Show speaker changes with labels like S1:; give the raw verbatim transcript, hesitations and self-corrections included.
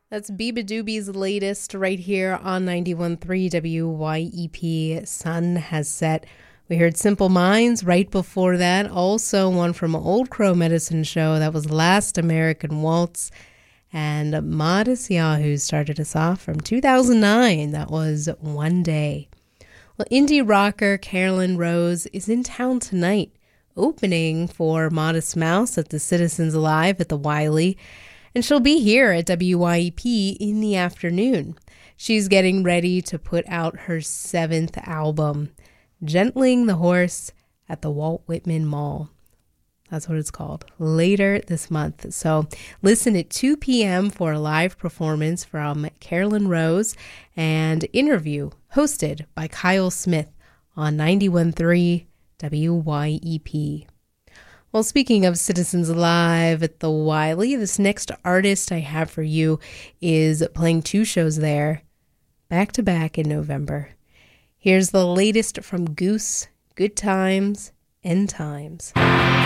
S1: That's Biba Doobie's latest right here on ninety-one point three W Y E P. Sun has set. We heard Simple Minds right before that. Also one from Old Crow Medicine Show. That was Last American Waltz. And Modest Yahoo started us off from two thousand nine. That was One Day. Well, indie rocker Carolyn Rose is in town tonight, opening for Modest Mouse at the Citizens Alive at the Wiley. And she'll be here at W Y E P in the afternoon. She's getting ready to put out her seventh album, Gentling the Horse, at the Walt Whitman Mall. That's what it's called, later this month. So listen at two p.m. for a live performance from Carolyn Rose and interview hosted by Kyle Smith on ninety-one point three W Y E P. Well, speaking of Citizens Live at the Wiley, this next artist I have for you is playing two shows there, back-to-back in November. Here's the latest from Goose, Good Times, End Times.